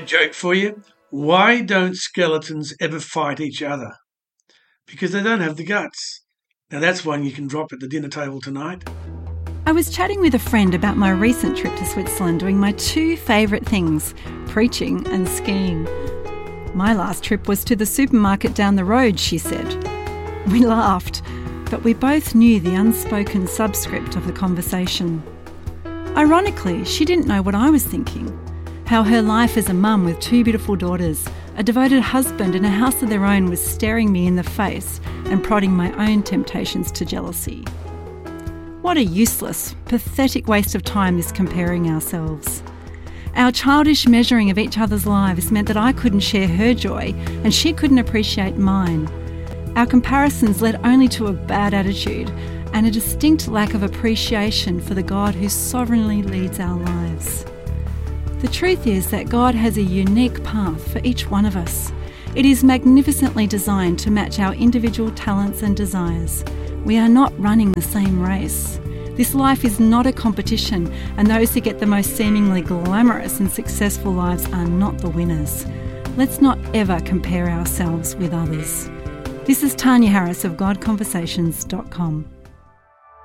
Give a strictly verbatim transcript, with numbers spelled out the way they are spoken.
joke for you. Why don't skeletons ever fight each other? Because they don't have the guts. Now that's one you can drop at the dinner table tonight. I was chatting with a friend about my recent trip to Switzerland, doing my two favourite things, preaching and skiing. My last trip was to the supermarket down the road, she said. We laughed, but we both knew the unspoken subscript of the conversation. Ironically, she didn't know what I was thinking. How her life as a mum with two beautiful daughters, a devoted husband and a house of their own was staring me in the face and prodding my own temptations to jealousy. What a useless, pathetic waste of time is comparing ourselves. Our childish measuring of each other's lives meant that I couldn't share her joy and she couldn't appreciate mine. Our comparisons led only to a bad attitude and a distinct lack of appreciation for the God who sovereignly leads our lives. The truth is that God has a unique path for each one of us. It is magnificently designed to match our individual talents and desires. We are not running the same race. This life is not a competition, and those who get the most seemingly glamorous and successful lives are not the winners. Let's not ever compare ourselves with others. This is Tanya Harris of God Conversations dot com.